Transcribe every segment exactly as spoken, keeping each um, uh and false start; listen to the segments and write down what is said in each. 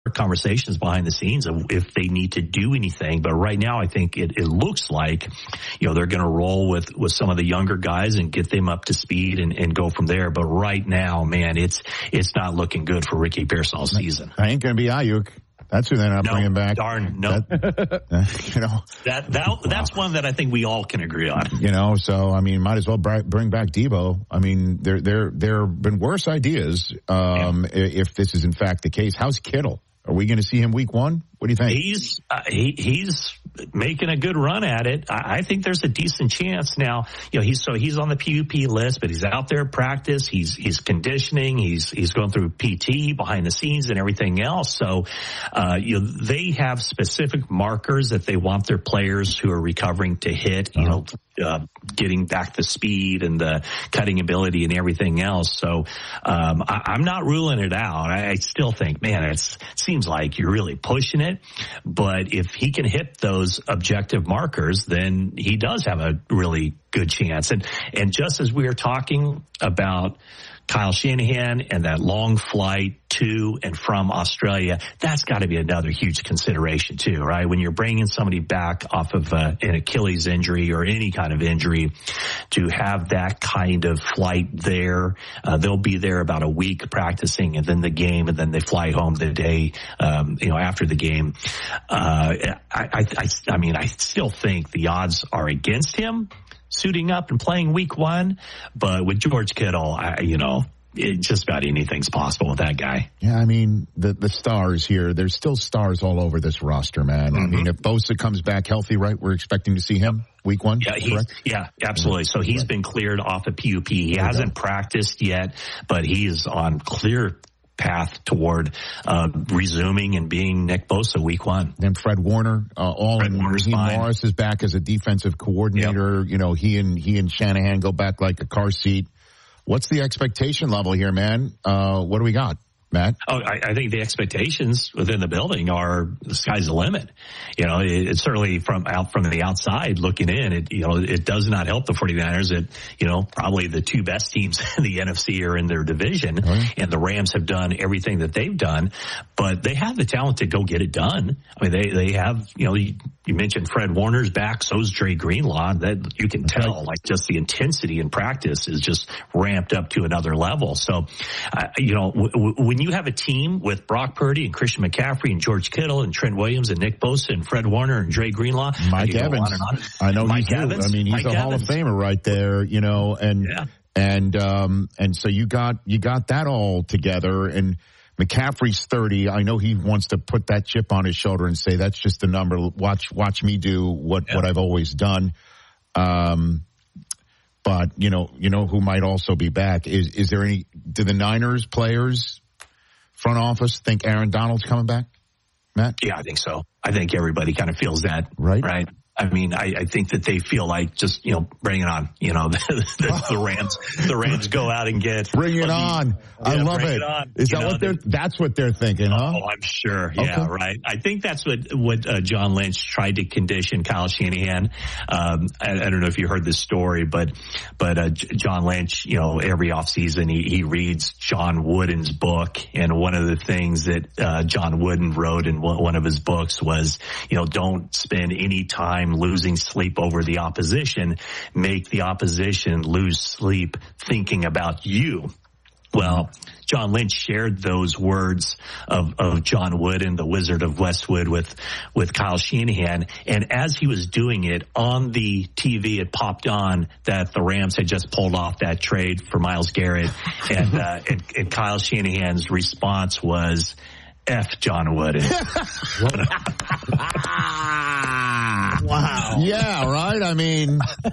conversations behind the scenes of if they need to do anything. But right now, I think it, it looks like, you know, they're going to roll with, with some of the younger guys and get them up to speed and, and go from there. But right now, man, it's it's not looking good for Ricky Pearsall's season. I ain't going to be Ayuk. That's who they're not no, bringing back. Darn, no. That, uh, you know that that that's one that I think we all can agree on. You know, so I mean, might as well bring back Debo. I mean, there there there have been worse ideas. Um, yeah. If this is in fact the case, how's Kittle? Are we going to see him week one? What do you think? He's uh, he, he's making a good run at it. I, I think there's a decent chance now. You know, he's so he's on the P U P list, but he's out there at practice. He's he's conditioning. He's he's going through P T behind the scenes and everything else. So, uh, you know, they have specific markers that they want their players who are recovering to hit. You uh-huh. know, uh, getting back the speed and the cutting ability and everything else. So, um, I, I'm not ruling it out. I, I still think, man, it's, it seems like you're really pushing it. But if he can hit those objective markers, then he does have a really good chance. And and just as we were talking about Kyle Shanahan and that long flight to and from Australia, that's got to be another huge consideration too, right? When you're bringing somebody back off of uh, an Achilles injury or any kind of injury, to have that kind of flight there, uh, they'll be there about a week practicing and then the game, and then they fly home the day, um, you know, after the game. Uh, I, I, I, I mean, I still think the odds are against him suiting up and playing week one, but with George Kittle, I, you know, it, just about anything's possible with that guy. Yeah, I mean, the the stars here, there's still stars all over this roster, man. Mm-hmm. I mean, if Bosa comes back healthy, right, we're expecting to see him week one, yeah, he's, correct? Yeah, absolutely. So he's right. been cleared off of P U P. He there hasn't practiced yet, but he is on clear path toward uh, resuming and being Nick Bosa week one. Then Fred Warner, uh, all Fred in. Warner's Raheem fine. Morris is back as a defensive coordinator. Yep. You know, he and he and Shanahan go back like a car seat. What's the expectation level here, man? Uh, what do we got, Matt? Oh, I, I think the expectations within the building are the sky's the limit. You know, it, it's certainly from out from the outside looking in, it, you know, it does not help the 49ers that, you know, probably the two best teams in the N F C are in their division, right. and the Rams have done everything that they've done, but they have the talent to go get it done. I mean, they, they have, you know, you, you mentioned Fred Warner's back, so's Dre Greenlaw. That you can tell, right. like just the intensity in practice is just ramped up to another level. So, uh, you know, w- w- when you have a team with Brock Purdy and Christian McCaffrey and George Kittle and Trent Williams and Nick Bosa and Fred Warner and Dre Greenlaw, Mike Evans, on on. I know Mike he's Evans. I mean, he's Mike a Hall Evans. of Famer right there, you know, and yeah. and um and so you got you got that all together. And McCaffrey's thirty. I know he wants to put that chip on his shoulder and say that's just a number. Watch watch me do what yeah. what I've always done. Um. But you know, you know who might also be back is is there any? Do the Niners players, front office, think Aaron Donald's coming back, Matt? Yeah, I think so. I think everybody kind of feels that, right? Right. I mean, I, I think that they feel like just, you know, bring it on. You know, the, the, the Rams, the Rams go out and get. Bring it on. I yeah, love it. it Is that know, what they're, that's what they're thinking, huh? Oh, I'm sure. Yeah, okay. Right. I think that's what, what, uh, John Lynch tried to condition Kyle Shanahan. Um, I, I don't know if you heard this story, but, but, uh, John Lynch, you know, every offseason he, he reads John Wooden's book. And one of the things that, uh, John Wooden wrote in one of his books was, you know, don't spend any time losing sleep over the opposition. Make the opposition lose sleep thinking about you. Well, John Lynch shared those words of, of John Wooden, the Wizard of Westwood, with, with Kyle Shanahan. And as he was doing it on the T V, it popped on that the Rams had just pulled off that trade for Myles Garrett. And, uh, and, and Kyle Shanahan's response was, F John Wooden. Wow. Yeah, right? I mean.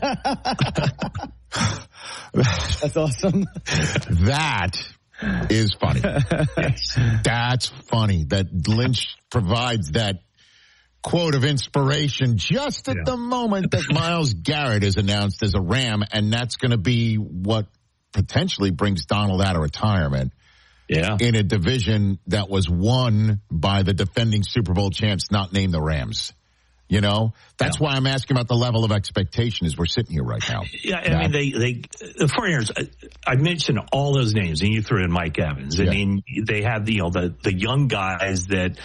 That's awesome. That is funny. Yes. That's funny that Lynch provides that quote of inspiration just at yeah. the moment that Myles Garrett is announced as a Ram, and that's going to be what potentially brings Donald out of retirement. Yeah. In a division that was won by the defending Super Bowl champs, not named the Rams. You know, that's yeah. why I'm asking about the level of expectation as we're sitting here right now. Yeah, I Matt. mean, they, they, the 49ers, I mentioned all those names, and you threw in Mike Evans. I yeah. mean, they have, you know, the, the young guys that